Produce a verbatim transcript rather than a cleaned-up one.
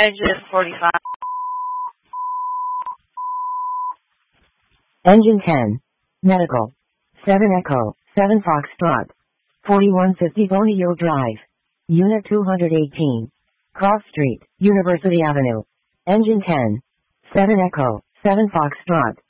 Engine forty-five. Engine ten. Medical. seven Echo, seven Foxtrot. forty-one fifty Bonnier Drive. Unit two hundred eighteen. Cross Street, University Avenue. Engine ten. seven Echo, seven Foxtrot.